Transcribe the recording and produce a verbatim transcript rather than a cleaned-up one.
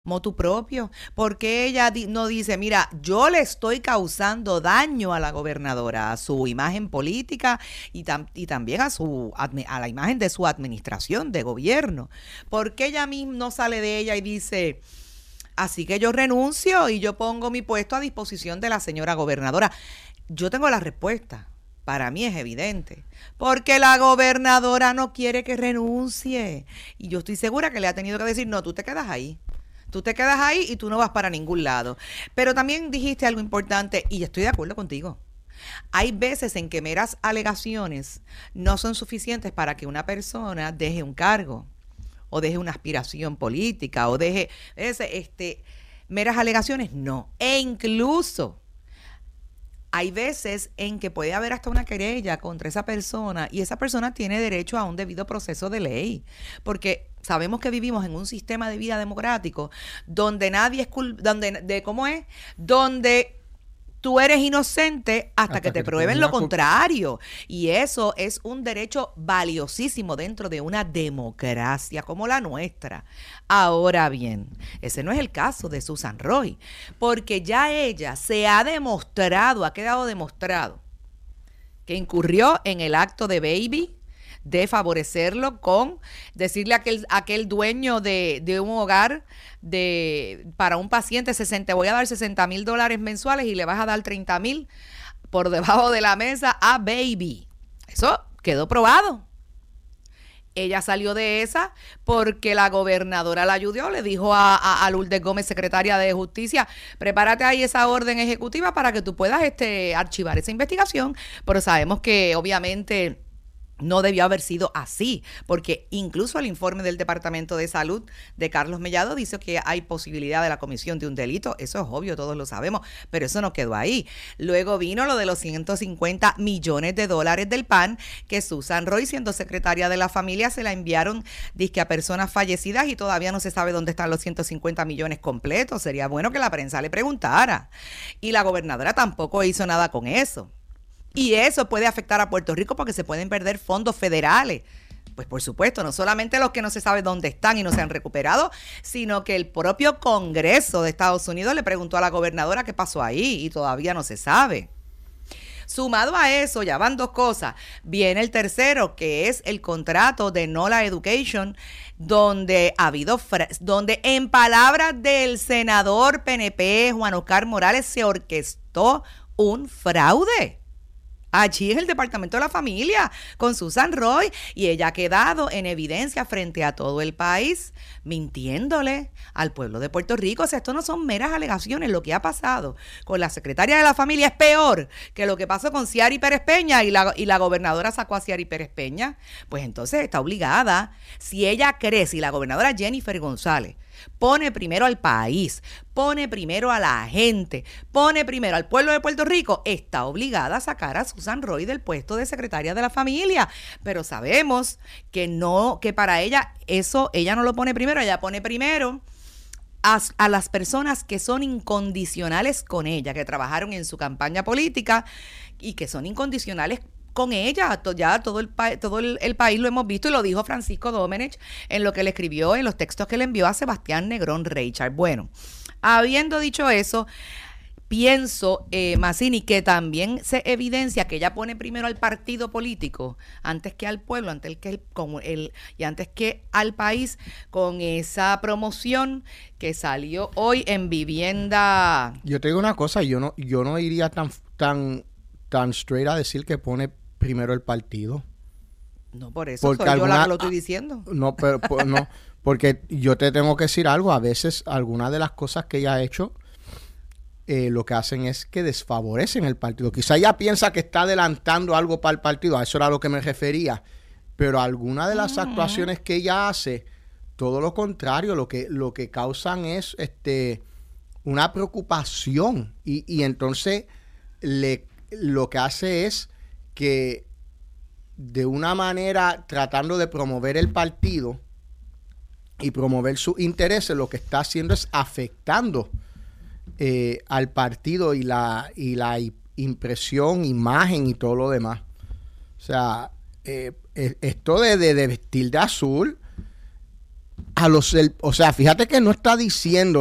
motu propio. Porque ella di- no dice, mira, yo le estoy causando daño a la gobernadora, a su imagen política y, tam- y también a su admi- a la imagen de su administración de gobierno? Porque ella misma no sale de ella y dice, así que yo renuncio y yo pongo mi puesto a disposición de la señora gobernadora? Yo tengo la respuesta. Para mí es evidente, porque la gobernadora no quiere que renuncie. Y yo estoy segura que le ha tenido que decir, no, tú te quedas ahí. Tú te quedas ahí y tú no vas para ningún lado. Pero también dijiste algo importante y estoy de acuerdo contigo. Hay veces en que meras alegaciones no son suficientes para que una persona deje un cargo o deje una aspiración política o deje ese, este, meras alegaciones, no. E incluso hay veces en que puede haber hasta una querella contra esa persona y esa persona tiene derecho a un debido proceso de ley, porque sabemos que vivimos en un sistema de vida democrático donde nadie es culpable, donde de cómo es, donde tú eres inocente hasta, hasta que, que te prueben lo contrario. Y eso es un derecho valiosísimo dentro de una democracia como la nuestra. Ahora bien, ese no es el caso de Susan Roy, porque ya ella se ha demostrado, ha quedado demostrado, que incurrió en el acto de Baby, de favorecerlo con decirle a aquel, a aquel dueño de, de un hogar de para un paciente, sesenta, voy a dar sesenta mil dólares mensuales y le vas a dar treinta mil por debajo de la mesa a Baby. Eso quedó probado. Ella salió de esa porque la gobernadora la ayudó, le dijo a, a, a Lourdes Gómez, secretaria de Justicia, prepárate ahí esa orden ejecutiva para que tú puedas este, archivar esa investigación. Pero sabemos que obviamente no debió haber sido así, porque incluso el informe del Departamento de Salud de Carlos Mellado dice que hay posibilidad de la comisión de un delito. Eso es obvio, todos lo sabemos, pero eso no quedó ahí. Luego vino lo de los ciento cincuenta millones de dólares del P A N, que Susan Roy, siendo secretaria de la familia, se la enviaron dizque a personas fallecidas y todavía no se sabe dónde están los ciento cincuenta millones completos. Sería bueno que la prensa le preguntara. Y la gobernadora tampoco hizo nada con eso. Y eso puede afectar a Puerto Rico porque se pueden perder fondos federales. Pues por supuesto, no solamente los que no se sabe dónde están y no se han recuperado, sino que el propio Congreso de Estados Unidos le preguntó a la gobernadora qué pasó ahí y todavía no se sabe. Sumado a eso, ya van dos cosas. Viene el tercero, que es el contrato de Nola Education, donde ha habido, donde en palabras del senador P N P Juan Oscar Morales se orquestó un fraude. Allí en el Departamento de la Familia, con Susan Roy, y ella ha quedado en evidencia frente a todo el país, mintiéndole al pueblo de Puerto Rico. O sea, esto no son meras alegaciones. Lo que ha pasado con la secretaria de la Familia es peor que lo que pasó con Ciary Pérez Peña, y la, y la gobernadora sacó a Ciary Pérez Peña. Pues entonces está obligada, si ella cree, si la gobernadora Jennifer González pone primero al país, pone primero a la gente, pone primero al pueblo de Puerto Rico, está obligada a sacar a Susan Roy del puesto de secretaria de la Familia. Pero sabemos que no, que para ella eso, ella no lo pone primero, ella pone primero a, a las personas que son incondicionales con ella, que trabajaron en su campaña política y que son incondicionales con ella. Ya todo el, todo el, el país lo hemos visto, y lo dijo Francisco Domenech en lo que le escribió, en los textos que le envió a Sebastián Negrón Reichard. Bueno, habiendo dicho eso, pienso, eh, Mazzini, que también se evidencia que ella pone primero al partido político antes que al pueblo, antes que el, con el, y antes que al país, con esa promoción que salió hoy en Vivienda. Yo te digo una cosa, yo no, yo no iría tan, tan, tan straight a decir que pone primero el partido. No, por eso porque soy alguna, yo la que lo estoy diciendo. No, pero por, no, porque yo te tengo que decir algo. A veces algunas de las cosas que ella ha hecho, eh, lo que hacen es que desfavorecen el partido. Quizá ella piensa que está adelantando algo para el partido, a eso era a lo que me refería. Pero algunas de las uh-huh. actuaciones que ella hace, todo lo contrario, lo que, lo que causan es este una preocupación. Y, y entonces le, lo que hace es que de una manera tratando de promover el partido y promover sus intereses, lo que está haciendo es afectando eh, al partido y la, y la impresión, imagen y todo lo demás. O sea, eh, esto de, de, de vestir de azul a los, el- o sea, fíjate que no está diciendo